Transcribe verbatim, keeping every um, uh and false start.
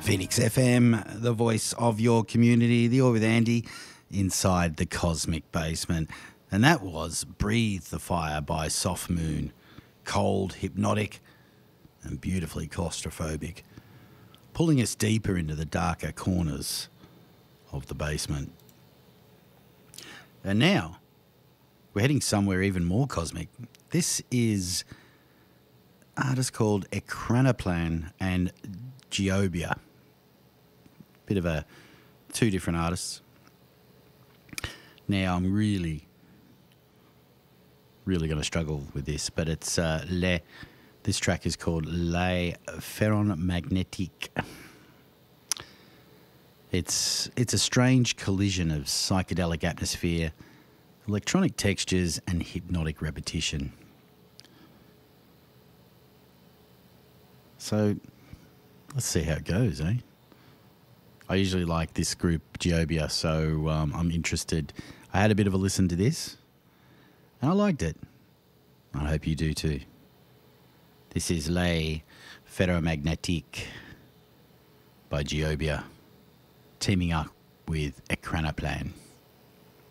Phoenix F M, the voice of your community, the All with Andy, inside the Cosmic Basement. And that was Breathe the Fire by Soft Moon. Cold, hypnotic, and beautifully claustrophobic, pulling us deeper into the darker corners of the basement. And now, we're heading somewhere even more cosmic. This is artist called Ekranoplan and Geobia. Bit of a two different artists. Now I'm really, really going to struggle with this, but it's uh, Le. This track is called Les Ferromagnétiques. It's it's a strange collision of psychedelic atmosphere, electronic textures, and hypnotic repetition. So let's see how it goes, eh? I usually like this group, Geobia, so um, I'm interested. I had a bit of a listen to this, and I liked it. I hope you do too. This is Les Ferromagnétiques by Geobia, teaming up with Ekranoplan.